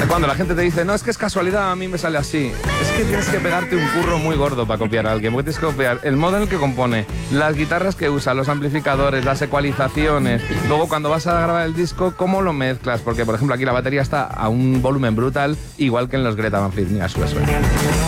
Cuando la gente te dice, no, es que es casualidad, a mí me sale así, es que tienes que pegarte un curro muy gordo para copiar a alguien, porque tienes que copiar el modo en el que compone, las guitarras que usa, los amplificadores, las ecualizaciones, luego cuando vas a grabar el disco, cómo lo mezclas, porque por ejemplo aquí la batería está a un volumen brutal, igual que en los Greta Van Fleet. Mira, sube.